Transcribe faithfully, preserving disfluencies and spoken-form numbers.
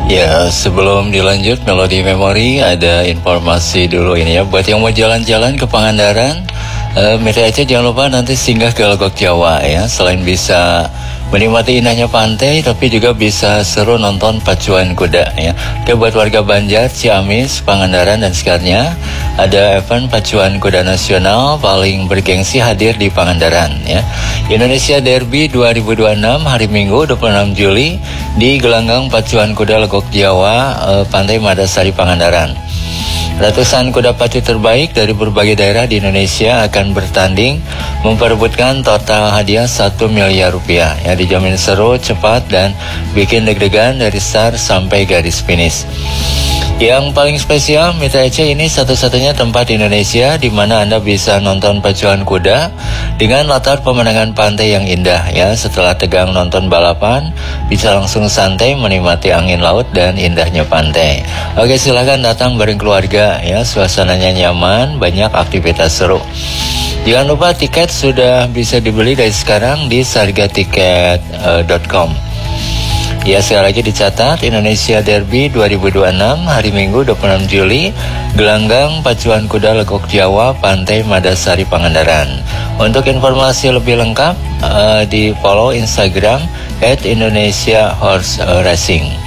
Ya, sebelum dilanjut Melodi Memori, ada informasi dulu ini ya. Buat yang mau jalan-jalan ke Pangandaran, uh, Mitra Aceh jangan lupa nanti singgah ke Legok Jawa ya. Selain bisa menikmati indahnya pantai, tapi juga bisa seru nonton pacuan kuda ya. Oke, buat warga Banjar, Ciamis, Pangandaran dan sekitarnya, ada event pacuan kuda nasional paling bergengsi hadir di Pangandaran ya. Indonesia Derby dua ribu dua puluh enam hari Minggu dua puluh enam Juli di gelanggang pacuan kuda Legok Jawa, eh, Pantai Madasari, Pangandaran. Ratusan kuda pacu terbaik dari berbagai daerah di Indonesia akan bertanding memperebutkan total hadiah satu miliar rupiah. Ya, dijamin seru, cepat, dan bikin deg-degan dari start sampai garis finish. Yang paling spesial, Mitra Aceh ini satu-satunya tempat di Indonesia di mana Anda bisa nonton pacuan kuda dengan latar pemandangan pantai yang indah ya. Setelah tegang nonton balapan, bisa langsung santai menikmati angin laut dan indahnya pantai. Oke, silahkan datang bareng keluarga ya, suasananya nyaman, banyak aktivitas seru. Jangan lupa tiket sudah bisa dibeli dari sekarang di sargatiket dot com. Ya, sekali lagi dicatat, Indonesia Derby dua ribu dua puluh enam hari Minggu dua puluh enam Juli, gelanggang pacuan kuda Legok Jawa, Pantai Madasari, Pangandaran. Untuk informasi lebih lengkap, uh, di follow Instagram at Indonesia Horse Racing.